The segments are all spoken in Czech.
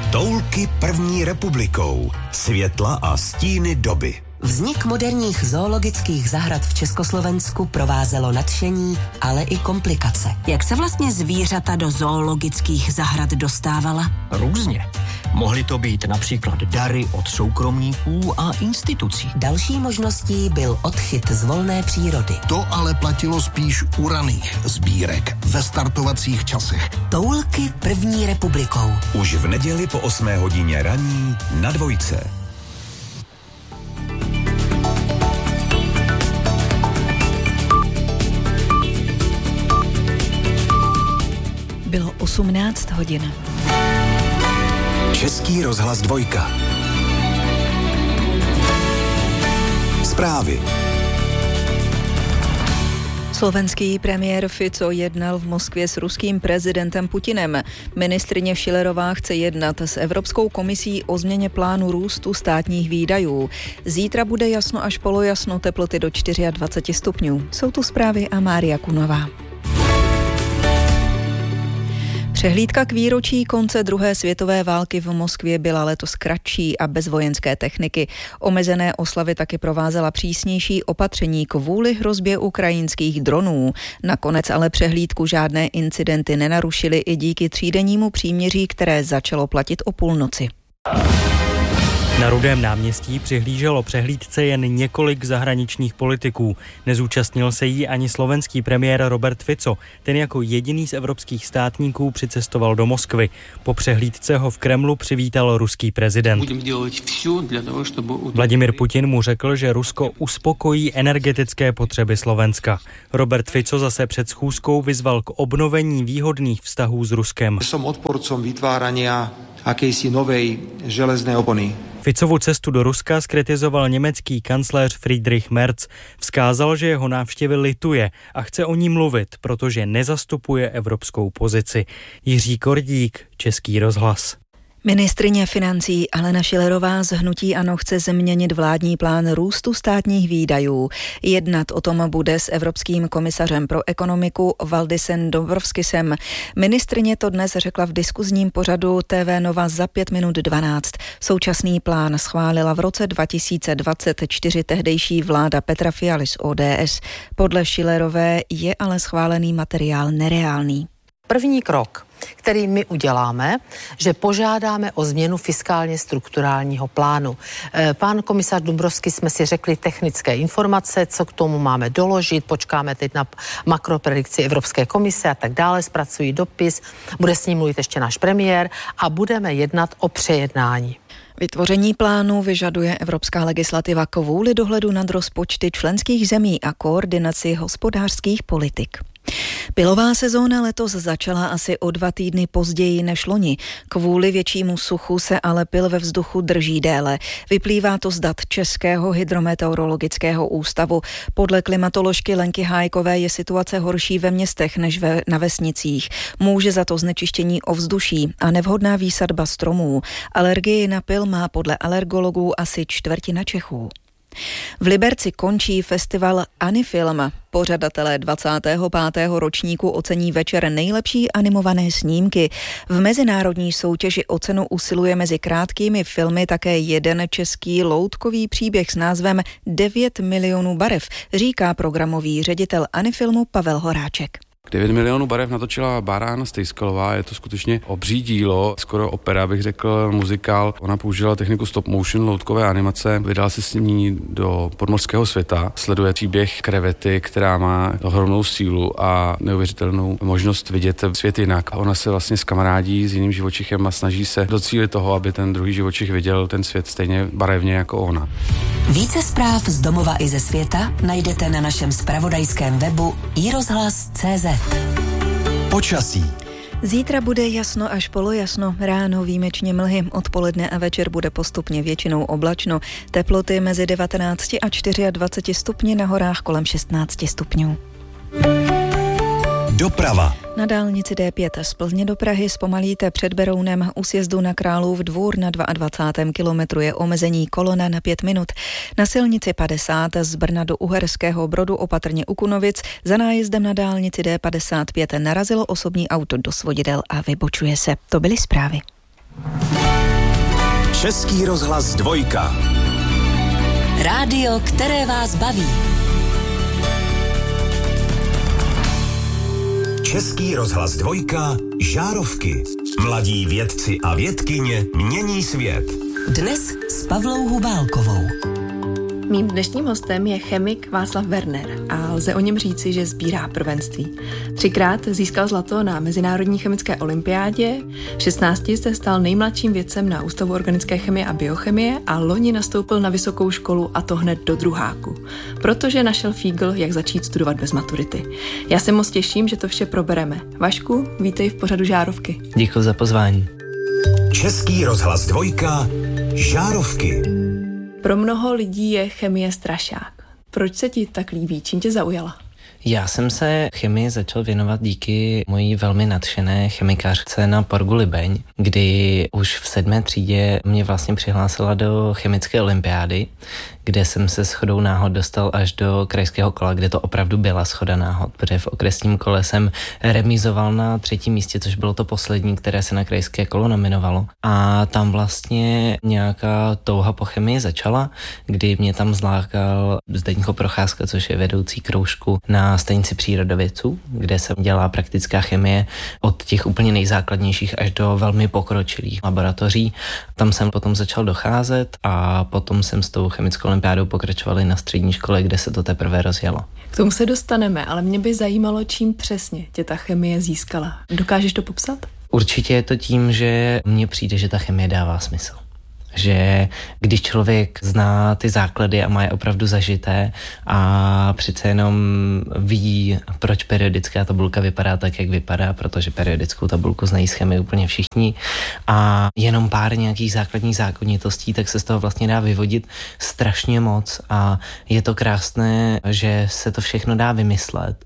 Toulky první republikou. Světla a stíny doby. Vznik moderních zoologických zahrad v Československu provázelo nadšení, ale i komplikace. Jak se vlastně zvířata do zoologických zahrad dostávala? Různě. Mohly to být například dary od soukromníků a institucí. Další možností byl odchyt z volné přírody. To ale platilo spíš u raných sbírek ve startovacích časech. Toulky první republikou. Už v neděli po 8 hodině raní na Dvojce. Bylo 18 hodin. Český rozhlas Dvojka. Zprávy. Slovenský premiér Fico jednal v Moskvě s ruským prezidentem Putinem. Ministryně Schillerová chce jednat s Evropskou komisí o změně plánu růstu státních výdajů. Zítra bude jasno až polojasno, teploty do 24 stupňů. Jsou tu zprávy a Mária Kunová. Přehlídka k výročí konce druhé světové války v Moskvě byla letos kratší a bez vojenské techniky. Omezené oslavy taky provázela přísnější opatření kvůli hrozbě ukrajinských dronů. Nakonec ale přehlídku žádné incidenty nenarušily i díky třídennímu příměří, které začalo platit o půlnoci. Na Rudém náměstí přihlíželo přehlídce jen několik zahraničních politiků. Nezúčastnil se jí ani slovenský premiér Robert Fico. Ten jako jediný z evropských státníků přicestoval do Moskvy. Po přehlídce ho v Kremlu přivítal ruský prezident. Vladimír Putin mu řekl, že Rusko uspokojí energetické potřeby Slovenska. Robert Fico zase před schůzkou vyzval k obnovení výhodných vztahů s Ruskem. Som odporcom vytvárania akejsi novej železnej opony. Ficovu cestu do Ruska zkritizoval německý kancléř Friedrich Merz. Vzkázal, že jeho návštěvy lituje a chce o ní mluvit, protože nezastupuje evropskou pozici. Jiří Kordík, Český rozhlas. Ministryně financí Alena Schillerová z hnutí ANO chce změnit vládní plán růstu státních výdajů. Jednat o tom bude s evropským komisařem pro ekonomiku Valdisem Dombrovskisem. Ministryně to dnes řekla v diskuzním pořadu TV Nova za 5 minut 12. Současný plán schválila v roce 2024 tehdejší vláda Petra Fialy z ODS. Podle Schillerové je ale schválený materiál nereálný. První krok, který my uděláme, že požádáme o změnu fiskálně strukturálního plánu. Pán komisař Dombrovskis jsme si řekli technické informace, co k tomu máme doložit, počkáme teď na makropredikci Evropské komise a tak dále, zpracují dopis, bude s ním mluvit ještě náš premiér a budeme jednat o přejednání. Vytvoření plánu vyžaduje evropská legislativa kvůli dohledu nad rozpočty členských zemí a koordinaci hospodářských politik. Pylová sezóna letos začala asi o 2 týdny později než loni. Kvůli většímu suchu se ale pyl ve vzduchu drží déle. Vyplývá to z dat Českého hydrometeorologického ústavu. Podle klimatoložky Lenky Hájkové je situace horší ve městech než na vesnicích. Může za to znečištění ovzduší a nevhodná výsadba stromů. Alergii na pyl má podle alergologů asi 1/4 Čechů. V Liberci končí festival Anifilm. Pořadatelé 25. ročníku ocení večer nejlepší animované snímky. V mezinárodní soutěži o cenu usiluje mezi krátkými filmy také jeden český loutkový příběh s názvem 9 milionů barev, říká programový ředitel Anifilmu Pavel Horáček. 9 milionů barev natočila Bára Stejskalová, je to skutečně obří dílo, skoro opera, bych řekl, muzikál. Ona použila techniku stop motion, loutkové animace, vydala se s ní do podmořského světa, sleduje příběh krevety, která má ohromnou sílu a neuvěřitelnou možnost vidět svět jinak. Ona se vlastně skamarádí s jiným živočichem a snaží se docílit toho, aby ten druhý živočich viděl ten svět stejně barevně jako ona. Více zpráv z domova i ze světa najdete na našem zpravodajském webu iRozhlas.cz. Počasí. Zítra bude jasno až polojasno, ráno výjimečně mlhy, odpoledne a večer bude postupně většinou oblačno, teploty mezi 19 a 24 stupni, na horách kolem 16 stupňů. Doprava. Na dálnici D5 z Plzně do Prahy zpomalíte před Berounem, u sjezdu na Králův Dvůr na 22. kilometru je omezení kolona na 5 minut. Na silnici 50 z Brna do Uherského Brodu opatrně u Kunovic za nájezdem na dálnici D55 narazilo osobní auto do svodidel a vybočuje se. To byly zprávy. Český rozhlas 2. Rádio, které vás baví. Český rozhlas 2. Žárovky. Mladí vědci a vědkyně mění svět. Dnes s Pavlou Hubálkovou. Mým dnešním hostem je chemik Václav Werner a lze o něm říci, že sbírá prvenství. 3krát získal zlato na Mezinárodní chemické olympiádě, v 16 se stal nejmladším vědcem na Ústavu organické chemie a biochemie a loni nastoupil na vysokou školu, a to hned do druháku, protože našel fígl, jak začít studovat bez maturity. Já se moc těším, že to vše probereme. Vašku, vítej v pořadu Žárovky. Děkuji za pozvání. Český rozhlas 2. Žárovky. Pro mnoho lidí je chemie strašák. Proč se ti tak líbí? Čím tě zaujala? Já jsem se chemii začal věnovat díky mojí velmi nadšené chemikářce na Porgu Libeň, kdy už v 7. třídě mě vlastně přihlásila do chemické olympiády, kde jsem se shodou náhod dostal až do krajského kola, kde to opravdu byla shoda náhod, protože v okresním kole jsem remizoval na 3. místě, což bylo to poslední, které se na krajské kolo nominovalo. A tam vlastně nějaká touha po chemii začala, kdy mě tam zlákal Zdeňko Procházka, což je vedoucí kroužku na stanici přírodovědců, kde se dělá praktická chemie od těch úplně nejzákladnějších až do velmi pokročilých laboratoří. Tam jsem potom začal docházet a potom jsem s tou chemickou olympiádou pokračovali na střední škole, kde se to teprve rozjelo. K tomu se dostaneme, ale mě by zajímalo, čím přesně tě ta chemie získala. Dokážeš to popsat? Určitě je to tím, že mně přijde, že ta chemie dává smysl. Že když člověk zná ty základy a má je opravdu zažité a přece jenom ví, proč periodická tabulka vypadá tak, jak vypadá, protože periodickou tabulku znají z chemie úplně všichni a jenom pár nějakých základních zákonitostí, tak se z toho vlastně dá vyvodit strašně moc a je to krásné, že se to všechno dá vymyslet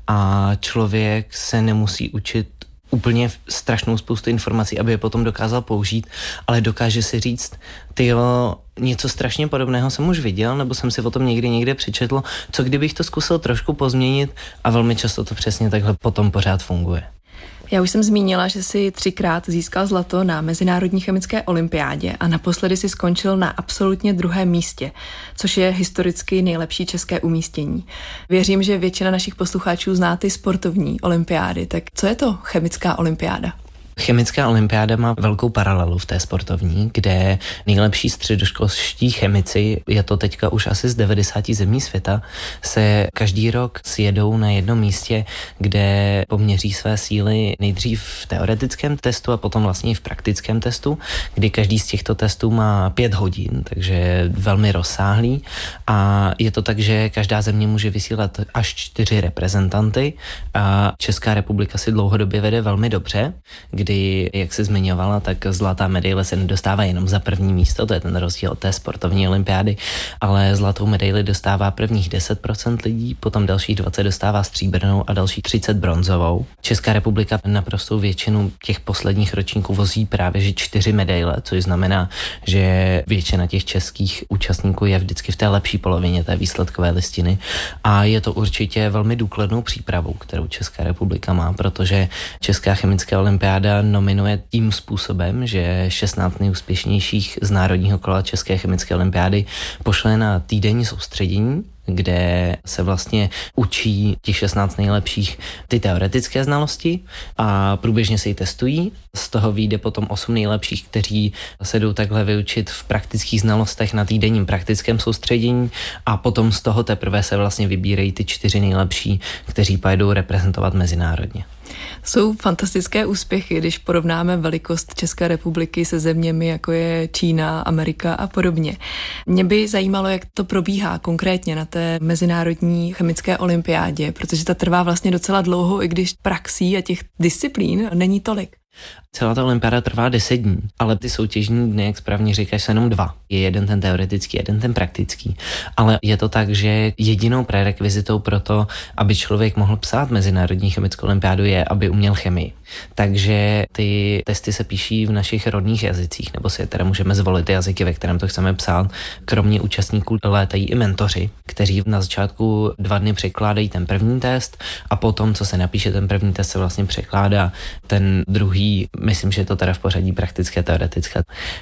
a člověk se nemusí učit úplně strašnou spoustu informací, aby je potom dokázal použít, ale dokáže si říct, tyjo, něco strašně podobného jsem už viděl, nebo jsem si o tom někde přečetl, co kdybych to zkusil trošku pozměnit a velmi často to přesně takhle potom pořád funguje. Já už jsem zmínila, že jsi 3krát získal zlato na Mezinárodní chemické olympiádě a naposledy si skončil na absolutně 2. místě, což je historicky nejlepší české umístění. Věřím, že většina našich posluchačů zná ty sportovní olympiády, tak co je to chemická olympiáda? Chemická olympiáda má velkou paralelu v té sportovní, kde nejlepší středoškolští chemici, je to teďka už asi z 90 zemí světa, se každý rok sjedou na jednom místě, kde poměří své síly nejdřív v teoretickém testu a potom vlastně i v praktickém testu, kdy každý z těchto testů má 5 hodin, takže je velmi rozsáhlý a je to tak, že každá země může vysílat až 4 reprezentanty a Česká republika si dlouhodobě vede velmi dobře, kdy, jak se zmiňovala, tak zlatá medaile se nedostává jenom za 1. místo, to je ten rozdíl od té sportovní olympiády, ale zlatou medaili dostává prvních 10% lidí, potom dalších 20 dostává stříbrnou a další 30 bronzovou. Česká republika naprostou většinu těch posledních ročníků vozí právě že 4 medaile, což znamená, že většina těch českých účastníků je vždycky v té lepší polovině té výsledkové listiny a je to určitě velmi důkladnou přípravou, kterou Česká republika má, protože Česká chemická olympiáda nominuje tím způsobem, že 16 nejúspěšnějších z národního kola České chemické olympiády pošle na týdenní soustředění, kde se vlastně učí těch 16 nejlepších ty teoretické znalosti a průběžně se ji testují. Z toho vyjde potom 8 nejlepších, kteří se jdou takhle vyučit v praktických znalostech na týdenním praktickém soustředění a potom z toho teprve se vlastně vybírají ty 4 nejlepší, kteří pojedou reprezentovat mezinárodně. Jsou fantastické úspěchy, když porovnáme velikost České republiky se zeměmi, jako je Čína, Amerika a podobně. Mě by zajímalo, jak to probíhá konkrétně na té Mezinárodní chemické olympiádě, protože ta trvá vlastně docela dlouho, i když praxí a těch disciplín není tolik. Celá ta olympiáda trvá 10 dní, ale ty soutěžní dny, jak správně říkáš, jsou jenom 2. Je jeden ten teoretický, jeden ten praktický. Ale je to tak, že jedinou prerekvizitou pro to, aby člověk mohl psát Mezinárodní chemickou olympiádu, je, aby uměl chemii. takže ty testy se píší v našich rodných jazycích, nebo si teda můžeme zvolit jazyky, ve kterém to chceme psát. Kromě účastníků létají i mentoři, kteří na začátku 2 dny překládají ten první test a potom, co se napíše ten první test, se vlastně překládá ten druhý, myslím, že je to teda v pořadí praktické, teoretické.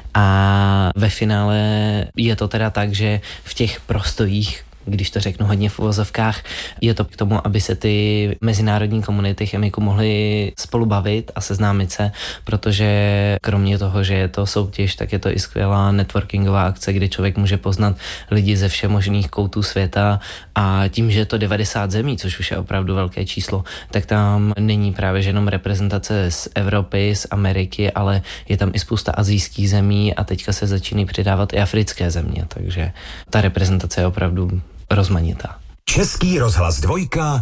A ve finále je to teda tak, že v těch prostojích, když to řeknu hodně v uvozovkách, je to k tomu, aby se ty mezinárodní komunity chemiků mohly spolu bavit a seznámit se, protože kromě toho, že je to soutěž, tak je to i skvělá networkingová akce, kdy člověk může poznat lidi ze všemožných koutů světa a tím, že je to 90 zemí, což už je opravdu velké číslo, tak tam není právě že jenom reprezentace z Evropy, z Ameriky, ale je tam i spousta asijských zemí a teďka se začínají přidávat i africké země, takže ta reprezentace je opravdu rozmanitá. Český rozhlas 2,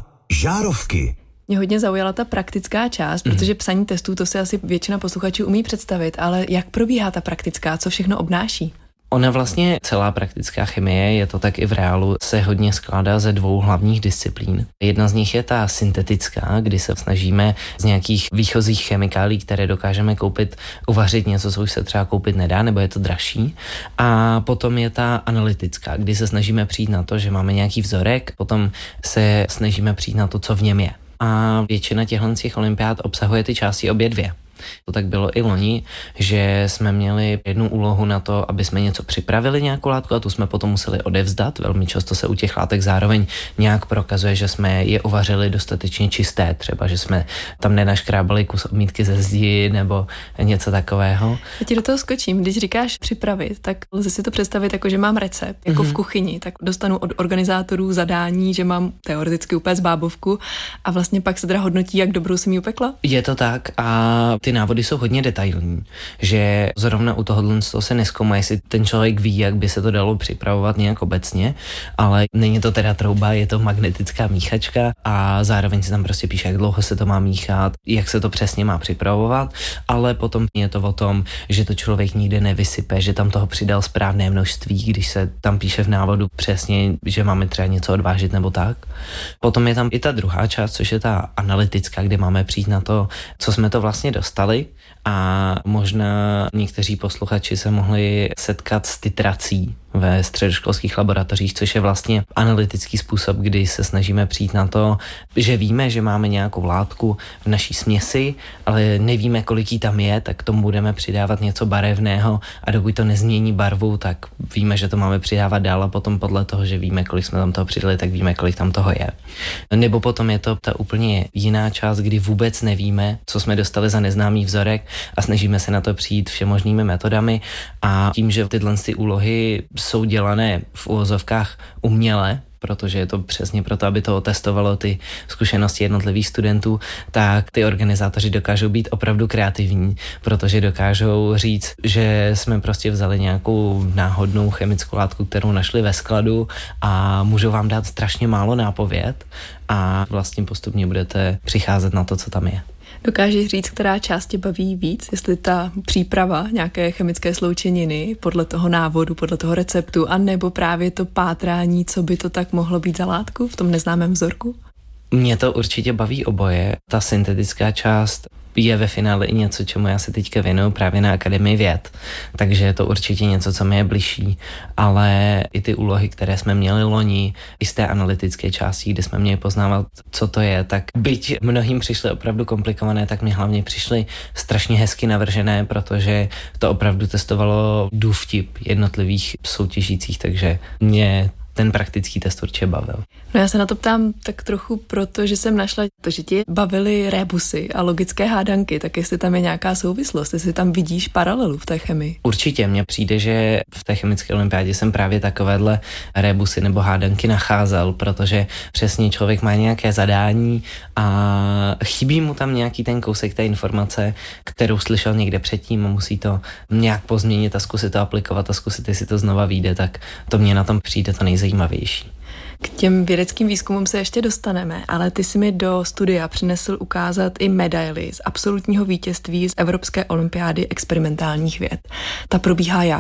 Žárovky. Mě hodně zaujala ta praktická část, protože psaní testů, to si asi většina posluchačů umí představit, ale jak probíhá ta praktická, co všechno obnáší? Ona vlastně celá praktická chemie, je to tak i v reálu, se hodně skládá ze 2 hlavních disciplín. Jedna z nich je ta syntetická, kdy se snažíme z nějakých výchozích chemikálí, které dokážeme koupit, uvařit něco, co už se třeba koupit nedá, nebo je to dražší. A potom je ta analytická, kdy se snažíme přijít na to, že máme nějaký vzorek, potom se snažíme přijít na to, co v něm je. A většina těchto olympiád obsahuje ty části obě 2. To tak bylo i loni, že jsme měli jednu úlohu na to, aby jsme něco připravili, nějakou látku, a tu jsme potom museli odevzdat. Velmi často se u těch látek zároveň nějak prokazuje, že jsme je uvařili dostatečně čisté, třeba, že jsme tam nenaškrábali kus omítky ze zdi nebo něco takového. Já ti do toho skočím, když říkáš připravit, tak lze si to představit jako, že mám recept, jako v kuchyni, tak dostanu od organizátorů zadání, že mám teoreticky upéct bábovku a vlastně pak se teda hodnotí, jak dobrou jsem ji upekla? Je to tak a ty návody jsou hodně detailní, že zrovna u tohohle se nezkoumá, jestli ten člověk ví, jak by se to dalo připravovat nějak obecně, ale není to teda trouba, je to magnetická míchačka a zároveň se tam prostě píše, jak dlouho se to má míchat, jak se to přesně má připravovat, ale potom je to o tom, že to člověk nikde nevysype, že tam toho přidal správné množství, když se tam píše v návodu přesně, že máme třeba něco odvážit nebo tak. Potom je tam i ta druhá část, což je ta analytická, kde máme přijít na to, co jsme to vlastně dostali, a možná někteří posluchači se mohli setkat s titrací ve středoškolských laboratořích, což je vlastně analytický způsob, kdy se snažíme přijít na to, že víme, že máme nějakou látku v naší směsi, ale nevíme, kolik jí tam je, tak tomu budeme přidávat něco barevného a dokud to nezmění barvu, tak víme, že to máme přidávat dál a potom podle toho, že víme, kolik jsme tam toho přidali, tak víme, kolik tam toho je. Nebo potom je to ta úplně jiná část, kdy vůbec nevíme, co jsme dostali za neznámý vzorek a snažíme se na to přijít všemožnými metodami a tím, že tyhle úlohy jsou dělané v uvozovkách uměle, protože je to přesně proto, aby to otestovalo ty zkušenosti jednotlivých studentů, tak ty organizátoři dokážou být opravdu kreativní, protože dokážou říct, že jsme prostě vzali nějakou náhodnou chemickou látku, kterou našli ve skladu a můžou vám dát strašně málo nápověd a vlastně postupně budete přicházet na to, co tam je. Dokážeš říct, která část tě baví víc, jestli ta příprava nějaké chemické sloučeniny podle toho návodu, podle toho receptu, anebo právě to pátrání, co by to tak mohlo být za látku v tom neznámém vzorku? Mě to určitě baví oboje. Ta syntetická část je ve finále i něco, čemu já se teďka věnuju právě na Akademii věd, takže je to určitě něco, co mi je bližší, ale i ty úlohy, které jsme měli loni, i z té analytické části, kde jsme měli poznávat, co to je, tak byť mnohým přišly opravdu komplikované, tak mě hlavně přišly strašně hezky navržené, protože to opravdu testovalo důvtip jednotlivých soutěžících, takže mě ten praktický test určitě bavil. No já se na to ptám tak trochu proto, že jsem našla to, že ti bavily rébusy a logické hádanky, tak jestli tam je nějaká souvislost, jestli tam vidíš paralelu v té chemii. Určitě, mně přijde, že v té chemické olympiádě jsem právě takovéhle rébusy nebo hádanky nacházel, protože přesně člověk má nějaké zadání a chybí mu tam nějaký ten kousek té informace, kterou slyšel někde předtím a musí to nějak pozměnit a zkusit to aplikovat a zkusit, jestli to znova vyjde, tak to mě na tom přijde to nejzajímavější. K těm vědeckým výzkumům se ještě dostaneme, ale ty si mi do studia přinesl ukázat i medaili z absolutního vítězství z Evropské olympiády experimentálních věd. Ta probíhá jak?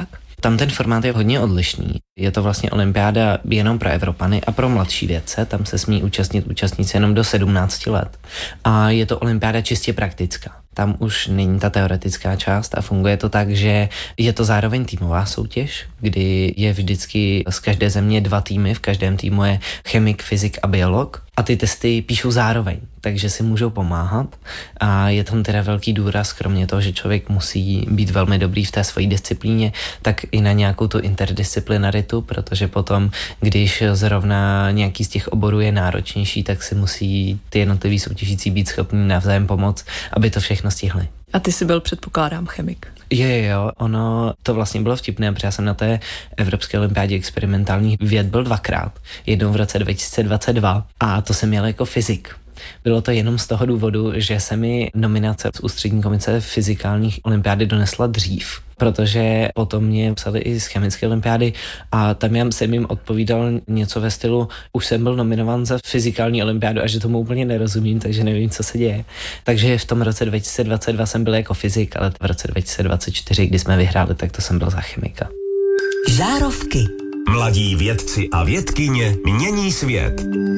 Tam ten formát je hodně odlišný. Je to vlastně olympiáda jenom pro Evropany a pro mladší vědce. Tam se smí účastnit účastníci jenom do 17 let. A je to olympiáda čistě praktická. Tam už není ta teoretická část a funguje to tak, že je to zároveň týmová soutěž, kdy je vždycky z každé země 2 týmy, v každém týmu je chemik, fyzik a biolog a ty testy píšou zároveň, takže si můžou pomáhat a je tam teda velký důraz, kromě toho, že člověk musí být velmi dobrý v té své disciplíně, tak i na nějakou tu interdisciplinaritu, protože potom, když zrovna nějaký z těch oborů je náročnější, tak si musí ty jednotliví soutěžící být schopní navzájem pomoct, aby to všechno stihli. A ty jsi byl, předpokládám, chemik. Jo, ono to vlastně bylo vtipné, protože já jsem na té Evropské olympiádě experimentálních věd byl 2krát. Jednou v roce 2022 a to jsem měl jako fyzik. Bylo to jenom z toho důvodu, že se mi nominace z ústřední komice fyzikálních olympiády donesla dřív, protože potom mě psali i z chemické olympiády a tam jsem jim odpovídal něco ve stylu, už jsem byl nominován za fyzikální olympiádu a že tomu úplně nerozumím, takže nevím, co se děje. Takže v tom roce 2022 jsem byl jako fyzik, ale v roce 2024, kdy jsme vyhráli, tak to jsem byl za chemika. Žárovky. Mladí vědci a vědkyně mění svět.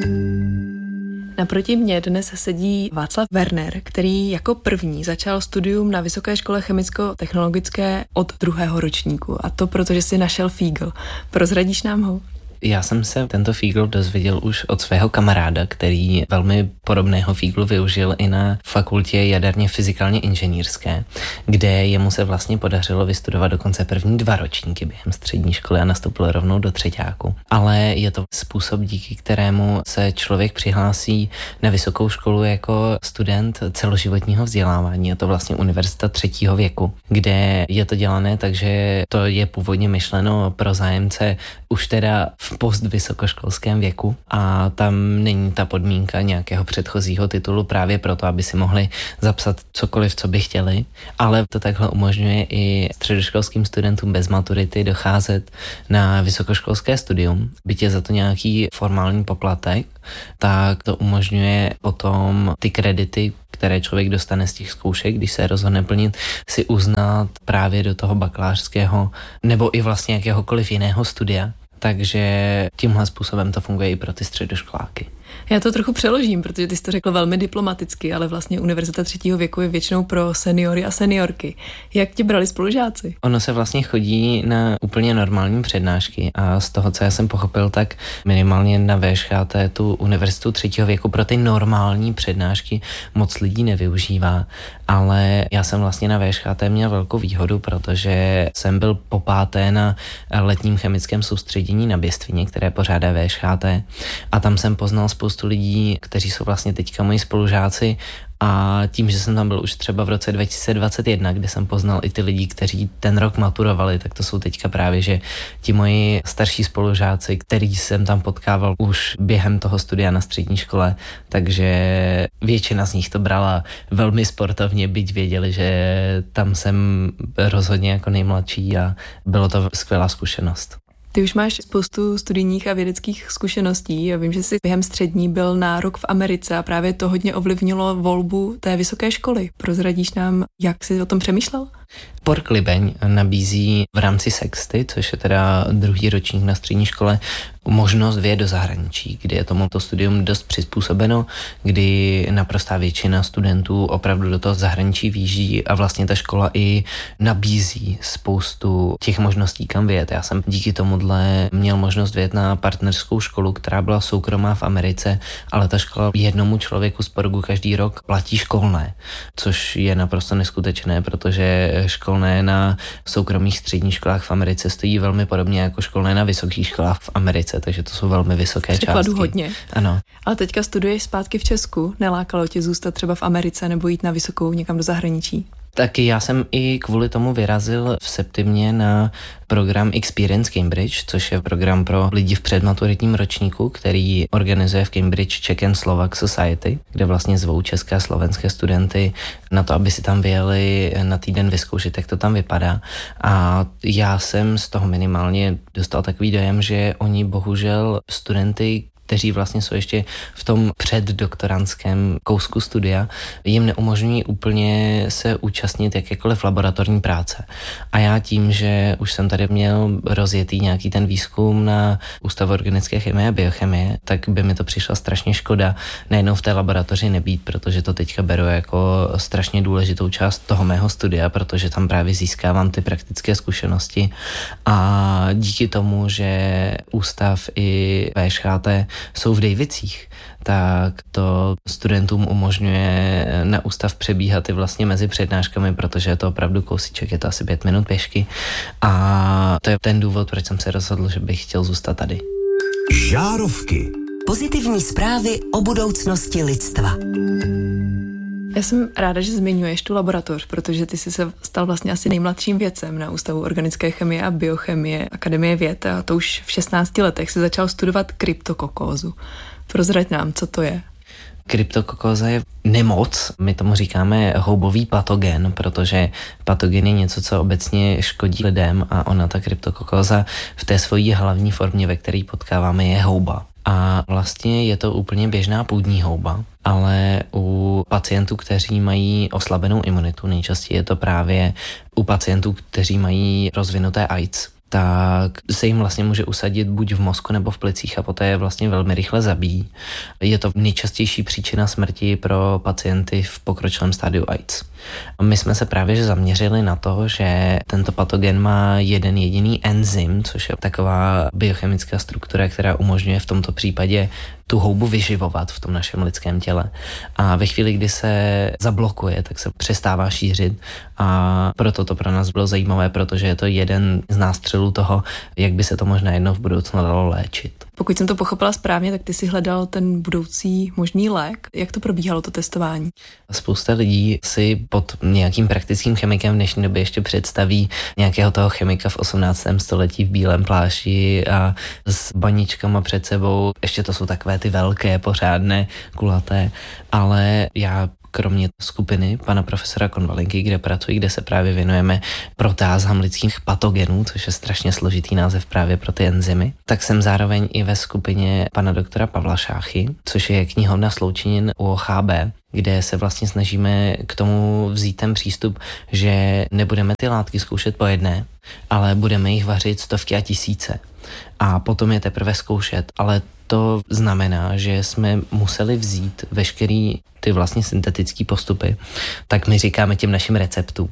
Naproti mně dnes sedí Václav Werner, který jako první začal studium na Vysoké škole chemicko-technologické od 2. ročníku. A to proto, že si našel fígl. Prozradíš nám ho? Já jsem se tento fígl dozvěděl už od svého kamaráda, který velmi podobného fíglu využil i na fakultě jaderně fyzikálně inženýrské, kde jemu se vlastně podařilo vystudovat dokonce první 2 ročníky během střední školy a nastoupil rovnou do 3. Ale je to způsob, díky kterému se člověk přihlásí na vysokou školu jako student celoživotního vzdělávání. Je to vlastně univerzita 3. věku, kde je to dělané, takže to je původně myšleno pro zájemce už teda v postvysokoškolském věku a tam není ta podmínka nějakého předchozího titulu právě proto, aby si mohli zapsat cokoliv, co by chtěli, ale to takhle umožňuje i středoškolským studentům bez maturity docházet na vysokoškolské studium, byť je za to nějaký formální poplatek, tak to umožňuje potom ty kredity, které člověk dostane z těch zkoušek, když se rozhodne plnit, si uznat právě do toho bakalářského nebo i vlastně jakéhokoliv jiného studia. Takže tímhle způsobem to funguje i pro ty středoškoláky. Já to trochu přeložím, protože ty jsi to řekl velmi diplomaticky, ale vlastně univerzita 3. věku je většinou pro seniory a seniorky. Jak tě brali spolužáci? Ono se vlastně chodí na úplně normální přednášky a z toho, co já jsem pochopil, tak minimálně na VŠHT tu univerzitu 3. věku pro ty normální přednášky moc lidí nevyužívá, ale já jsem vlastně na VŠHT měl velkou výhodu, protože jsem byl po 5. na letním chemickém soustředění na Běstvině, které pořádá VŠHT a tam jsem poznal spoustu lidí, kteří jsou vlastně teďka moji spolužáci a tím, že jsem tam byl už třeba v roce 2021, kde jsem poznal i ty lidi, kteří ten rok maturovali, tak to jsou teďka právě, že ti moji starší spolužáci, který jsem tam potkával už během toho studia na střední škole, takže většina z nich to brala velmi sportovně, byť věděli, že tam jsem rozhodně jako nejmladší a bylo to skvělá zkušenost. Ty už máš spoustu studijních a vědeckých zkušeností. Já vím, že jsi během střední byl na rok v Americe a právě to hodně ovlivnilo volbu té vysoké školy. Prozradíš nám, jak jsi o tom přemýšlel? Pork Libeň nabízí v rámci Sexty, což je teda 2. ročník na střední škole, možnost vyjet do zahraničí, kdy je tomuto studium dost přizpůsobeno, kdy naprostá většina studentů opravdu do toho zahraničí výjíždí a vlastně ta škola i nabízí spoustu těch možností, kam vyjet. Já jsem díky tomuhle měl možnost vyjet na partnerskou školu, která byla soukromá v Americe, ale ta škola jednomu člověku z Porgu každý rok platí školné, což je naprosto neskutečné, protože školné na soukromých středních školách v Americe stojí velmi podobně jako školné na vysokých školách v Americe, takže to jsou velmi vysoké částky. Hodně. Ano. Ale teďka studuješ zpátky v Česku. Nelákalo tě zůstat třeba v Americe nebo jít na vysokou někam do zahraničí? Taky já jsem i kvůli tomu vyrazil v septimě na program Experience Cambridge, což je program pro lidi v předmaturitním ročníku, který organizuje v Cambridge Czech and Slovak Society, kde vlastně zvou české a slovenské studenty na to, aby si tam vyjeli na týden vyzkoušet, jak to tam vypadá. A já jsem z toho minimálně dostal takový dojem, že oni bohužel studenty, kteří vlastně jsou ještě v tom předdoktorandském kousku studia, jim neumožňují úplně se účastnit jakékoliv laboratorní práce. A já tím, že už jsem tady měl rozjetý nějaký ten výzkum na Ústavu organické chemie a biochemie, tak by mi to přišla strašně škoda nejenom v té laboratoři nebýt, protože to teďka beru jako strašně důležitou část toho mého studia, protože tam právě získávám ty praktické zkušenosti a díky tomu, že ústav i VŠHT jsou v Dejvicích, tak to studentům umožňuje na ústav přebíhat i vlastně mezi přednáškami, protože je to opravdu kousíček, je to asi 5 minut pěšky a to je ten důvod, proč jsem se rozhodl, že bych chtěl zůstat tady. Žárovky. Pozitivní zprávy o budoucnosti lidstva. Já jsem ráda, že zmiňuješ tu laboratoř, protože ty jsi se stal vlastně asi nejmladším vědcem na Ústavu organické chemie a biochemie Akademie věd a to už v 16 letech si začal studovat kryptokokózu. Prozrať nám, co to je. Kryptokokóza je nemoc, my tomu říkáme houbový patogen, protože patogen je něco, co obecně škodí lidem a ona, ta kryptokokóza, v té svojí hlavní formě, ve které potkáváme, je houba. A vlastně je to úplně běžná půdní houba, ale u pacientů, kteří mají oslabenou imunitu, nejčastěji je to právě u pacientů, kteří mají rozvinuté AIDS, tak se jim vlastně může usadit buď v mozku nebo v plicích a poté je vlastně velmi rychle zabíjí. Je to nejčastější příčina smrti pro pacienty v pokročilém stádiu AIDS. My jsme se právě zaměřili na to, že tento patogen má jeden jediný enzym, což je taková biochemická struktura, která umožňuje v tomto případě tu houbu vyživovat v tom našem lidském těle. A ve chvíli, kdy se zablokuje, tak se přestává šířit a proto to pro nás bylo zajímavé, protože je to jeden z nástřelů toho, jak by se to možná jednou v budoucnu dalo léčit. Pokud jsem to pochopila správně, tak ty si hledal ten budoucí možný lék. Jak to probíhalo, to testování? Spousta lidí si pod nějakým praktickým chemikem v dnešní době ještě představí nějakého toho chemika v 18. století v bílém plášti a s baničkama před sebou. Ještě to jsou takové ty velké, pořádné, kulaté, ale já kromě skupiny pana profesora Konvalinky, kde pracuji, kde se právě věnujeme protázám lidských patogenů, což je strašně složitý název právě pro ty enzymy, tak jsem zároveň i ve skupině pana doktora Pavla Šáchy, což je knihovna sloučenin UOHB, kde se vlastně snažíme k tomu vzít ten přístup, že nebudeme ty látky zkoušet po jedné, ale budeme jich vařit stovky a tisíce. A potom je teprve zkoušet, ale to znamená, že jsme museli vzít veškerý ty vlastně syntetické postupy, tak my říkáme těm našim receptům,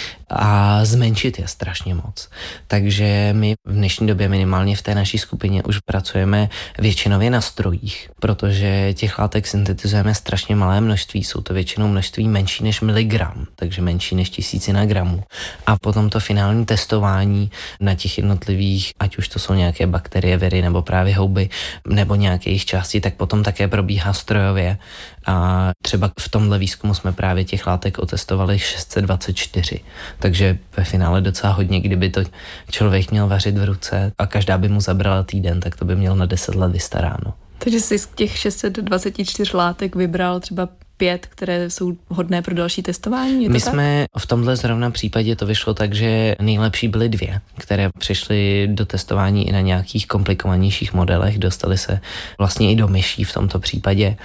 a zmenšit je strašně moc. Takže my v dnešní době minimálně v té naší skupině už pracujeme většinově na strojích, protože těch látek syntetizujeme strašně malé množství, jsou to většinou množství menší než miligram, takže menší než 1000 gramů. A potom to finální testování na těch jednotlivých, ať už to jsou nějaké bakterie, viry nebo právě houby, nebo nějaké jejich části, tak potom také probíhá strojově. A třeba v tomhle výzkumu jsme právě těch látek otestovali 624. Takže ve finále docela hodně, kdyby to člověk měl vařit v ruce a každá by mu zabrala týden, tak to by měl na 10 let vystaráno. Takže jsi z těch 624 látek vybral třeba 5, které jsou hodné pro další testování? My jsme v tomhle zrovna případě to vyšlo tak, že nejlepší byly 2, které přišly do testování i na nějakých komplikovanějších modelech, dostali se vlastně i do myší v tomto případě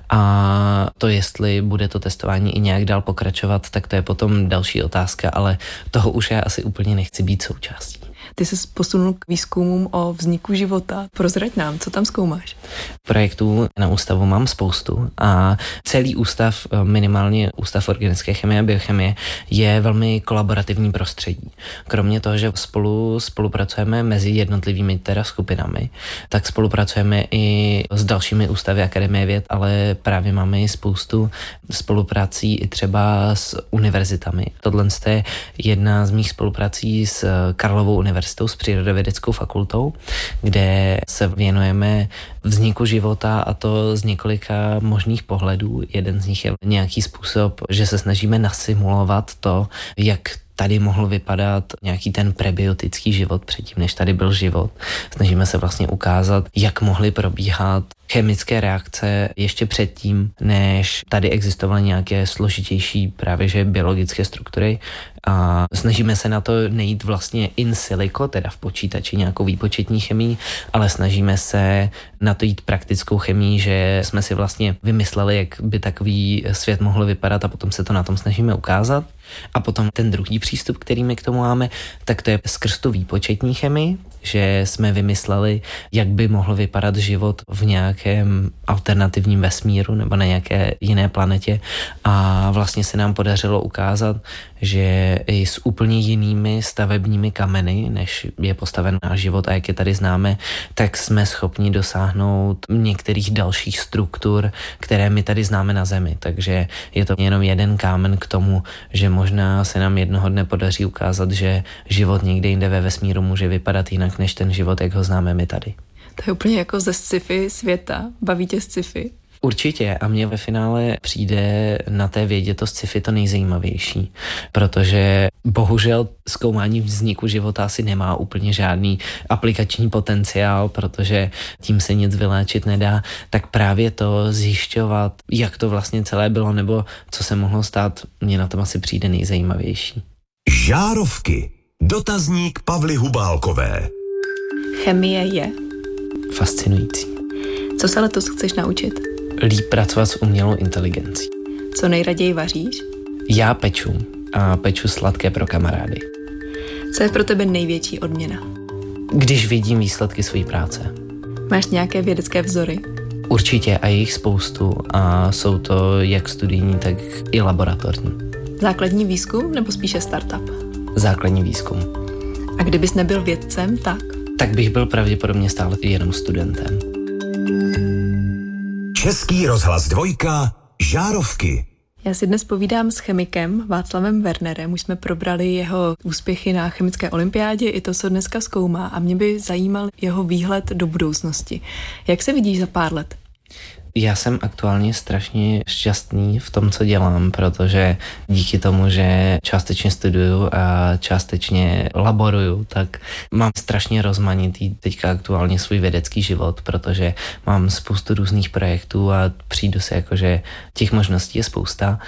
a to, jestli bude to testování i nějak dál pokračovat, tak to je potom další otázka, ale toho už já asi úplně nechci být součástí. Ty se posunul k výzkumům o vzniku života. Prozrať nám, co tam zkoumáš? Projektů na ústavu mám spoustu a celý ústav, minimálně Ústav organické chemie a biochemie, je velmi kolaborativní prostředí. Kromě toho, že spolupracujeme mezi jednotlivými teda skupinami, tak spolupracujeme i s dalšími ústavy Akademie věd, ale právě máme i spoustu spoluprací i třeba s univerzitami. Tohle je jedna z mých spoluprací s Karlovou univerzitou, s Přírodovědeckou fakultou, kde se věnujeme vzniku života a to z několika možných pohledů. Jeden z nich je nějaký způsob, že se snažíme nasimulovat to, jak tady mohl vypadat nějaký ten prebiotický život předtím, než tady byl život. Snažíme se vlastně ukázat, jak mohly probíhat chemické reakce ještě předtím, než tady existovaly nějaké složitější právě že biologické struktury, a snažíme se na to nejít vlastně in silico, teda v počítači nějakou výpočetní chemii, ale snažíme se na to jít praktickou chemii, že jsme si vlastně vymysleli, jak by takový svět mohl vypadat a potom se to na tom snažíme ukázat. A potom ten druhý přístup, který my k tomu máme, tak to je skrz tu výpočetní chemii, že jsme vymysleli, jak by mohl vypadat život v nějakém alternativním vesmíru nebo na nějaké jiné planetě, a vlastně se nám podařilo ukázat, že i s úplně jinými stavebními kameny, než je postaven náš život a jak je tady známe, tak jsme schopni dosáhnout některých dalších struktur, které my tady známe na Zemi. Takže je to jenom jeden kámen k tomu, že možná se nám jednoho dne podaří ukázat, že život někde jinde ve vesmíru může vypadat jinak než ten život, jak ho známe my tady. To je úplně jako ze sci-fi světa. Baví tě sci-fi? Určitě, a mně ve finále přijde na té vědě to sci-fi to nejzajímavější, protože bohužel zkoumání vzniku života asi nemá úplně žádný aplikační potenciál, protože tím se nic vyléčit nedá, tak právě to zjišťovat, jak to vlastně celé bylo, nebo co se mohlo stát, mně na tom asi přijde nejzajímavější. Žárovky. Dotazník Pavly Hubálkové. Chemie je fascinující. Co se letos chceš naučit? Líp pracovat s umělou inteligencí. Co nejraději vaříš? Já peču a peču sladké pro kamarády. Co je pro tebe největší odměna? Když vidím výsledky své práce. Máš nějaké vědecké vzory? Určitě, a je jich spoustu, a jsou to jak studijní, tak i laboratorní. Základní výzkum nebo spíše startup? Základní výzkum. A kdybys nebyl vědcem, tak? Tak bych byl pravděpodobně stále jenom studentem. Český rozhlas 2, Žárovky. Já si dnes povídám s chemikem Václavem Wernerem. Už jsme probrali jeho úspěchy na chemické olympiádě, i to, co dneska zkoumá, a mě by zajímal jeho výhled do budoucnosti. Jak se vidíš za pár let? Já jsem aktuálně strašně šťastný v tom, co dělám, protože díky tomu, že částečně studuju a částečně laboruju, tak mám strašně rozmanitý teďka aktuálně svůj vědecký život, protože mám spoustu různých projektů a přijdu si jako, že těch možností je spousta,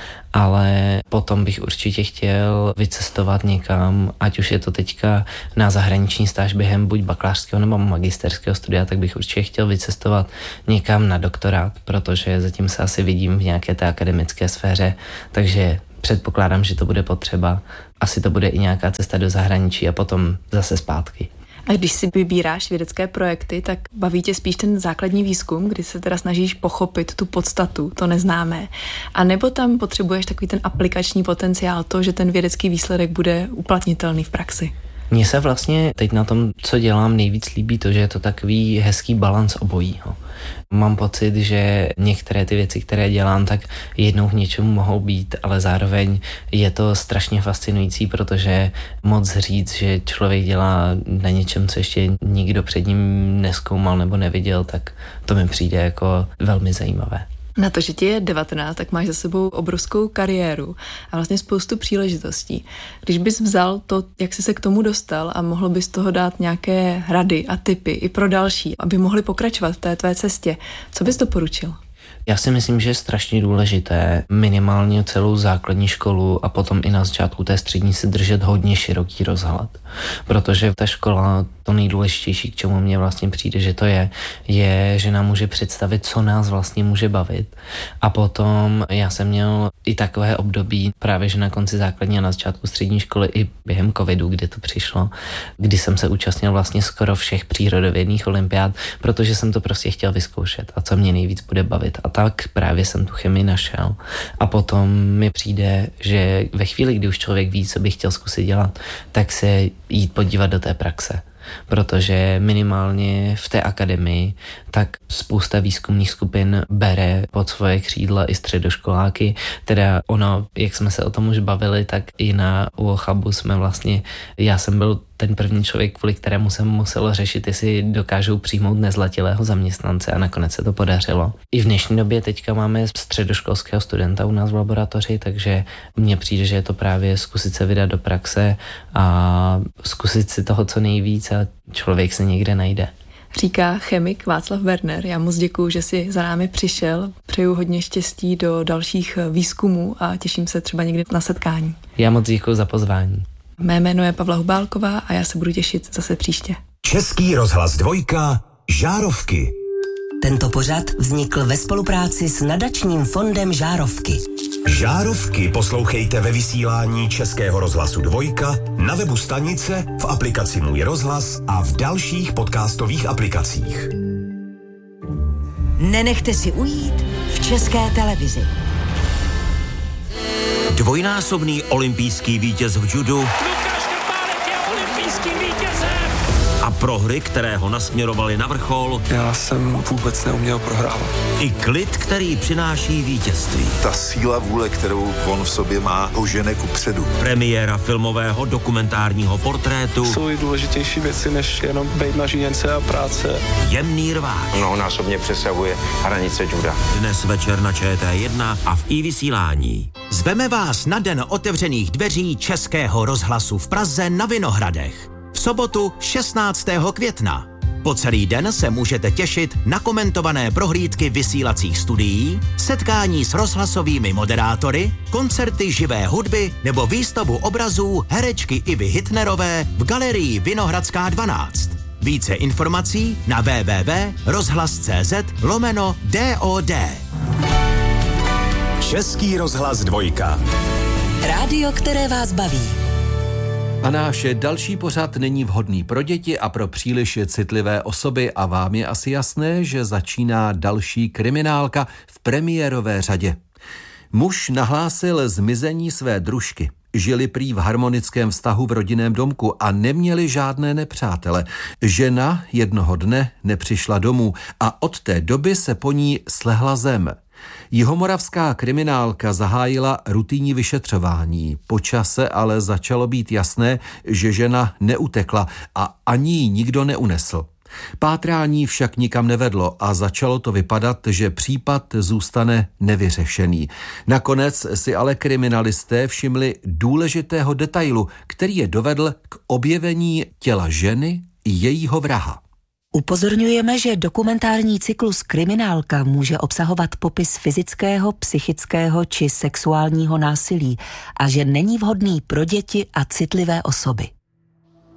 ale potom bych určitě chtěl vycestovat někam, ať už je to teďka na zahraniční stáž během buď bakalářského nebo magisterského studia, tak bych určitě chtěl vycestovat někam na doktorát, protože zatím se asi vidím v nějaké té akademické sféře, takže předpokládám, že to bude potřeba. Asi to bude i nějaká cesta do zahraničí a potom zase zpátky. A když si vybíráš vědecké projekty, tak baví tě spíš ten základní výzkum, kdy se teda snažíš pochopit tu podstatu, to neznámé. A nebo tam potřebuješ takový ten aplikační potenciál, to, že ten vědecký výsledek bude uplatnitelný v praxi? Mně se vlastně teď na tom, co dělám, nejvíc líbí to, že je to takový hezký balans obojího. Mám pocit, že některé ty věci, které dělám, tak jednou k něčemu mohou být, ale zároveň je to strašně fascinující, protože moc říct, že člověk dělá na něčem, co ještě nikdo před ním nezkoumal nebo neviděl, tak to mi přijde jako velmi zajímavé. Na to, že ti je 19, tak máš za sebou obrovskou kariéru a vlastně spoustu příležitostí. Když bys vzal to, jak jsi se k tomu dostal, a mohl bys toho dát nějaké rady a tipy i pro další, aby mohli pokračovat v té tvé cestě, co bys doporučil? Já si myslím, že je strašně důležité minimálně celou základní školu a potom i na začátku té střední si držet hodně široký rozhled. Protože ta škola, to nejdůležitější, k čemu mně vlastně přijde, že to je, že nám může představit, co nás vlastně může bavit. A potom já jsem měl i takové období právě, že na konci základní a na začátku střední školy i během covidu, kdy to přišlo, kdy jsem se účastnil vlastně skoro všech přírodovědných olympiád, protože jsem to prostě chtěl vyzkoušet a co mě nejvíc bude bavit. A tak právě jsem tu chemii našel. A potom mi přijde, že ve chvíli, kdy už člověk ví, co by chtěl zkusit dělat, tak se jít podívat do té praxe. Protože minimálně v té akademii tak spousta výzkumných skupin bere pod svoje křídla i středoškoláky. Teda ono, jak jsme se o tom už bavili, tak i na UOCHABu jsme vlastně, já jsem byl ten první člověk, kvůli kterému jsem musel řešit, jestli dokážou přijmout nezletilého zaměstnance a nakonec se to podařilo. I v dnešní době teďka máme středoškolského studenta u nás v laboratoři, takže mně přijde, že je to právě zkusit se vydat do praxe a zkusit si toho co nejvíc a člověk se někde najde. Říká chemik Václav Werner. Já moc děkuju, že jsi za námi přišel. Přeju hodně štěstí do dalších výzkumů a těším se třeba někdy na setkání. Já moc děkuju za pozvání. Mé jméno je Pavla Hubálková a já se budu těšit zase příště. Český rozhlas 2, Žárovky. Tento pořad vznikl ve spolupráci s nadačním fondem Žárovky. Žárovky poslouchejte ve vysílání Českého rozhlasu 2, na webu stanice, v aplikaci Můj rozhlas a v dalších podcastových aplikacích. Nenechte si ujít v České televizi. Dvojnásobný olympijský vítěz v judu a prohry, které ho nasměrovaly na vrchol. Já jsem vůbec neuměl prohrávat. I klid, který přináší vítězství. Ta síla vůle, kterou on v sobě má, ho žene kupředu. Premiéra filmového dokumentárního portrétu. Jsou i důležitější věci, než jenom bejt na žíněnce a práce. Jemný rváč. Mnohonásobně přesahuje hranice juda. Dnes večer na ČT1 a v iVysílání. Zveme vás na den otevřených dveří Českého rozhlasu v Praze na Vinohradech. V sobotu 16. května. Po celý den se můžete těšit na komentované prohlídky vysílacích studií, setkání s rozhlasovými moderátory, koncerty živé hudby nebo výstavu obrazů herečky Ivy Hitnerové v galerii Vinohradská 12. Více informací na www.rozhlas.cz/DOD. Český rozhlas 2. Rádio, které vás baví. A náš další pořad není vhodný pro děti a pro příliš citlivé osoby a vám je asi jasné, že začíná další kriminálka v premiérové řadě. Muž nahlásil zmizení své družky. Žili prý v harmonickém vztahu v rodinném domku a neměli žádné nepřátele. Žena jednoho dne nepřišla domů a od té doby se po ní slehla zem. Jihomoravská kriminálka zahájila rutinní vyšetřování. Po čase ale začalo být jasné, že žena neutekla a ani ji nikdo neunesl. Pátrání však nikam nevedlo a začalo to vypadat, že případ zůstane nevyřešený. Nakonec si ale kriminalisté všimli důležitého detailu, který je dovedl k objevení těla ženy i jejího vraha. Upozorňujeme, že dokumentární cyklus Kriminálka může obsahovat popis fyzického, psychického či sexuálního násilí a že není vhodný pro děti a citlivé osoby.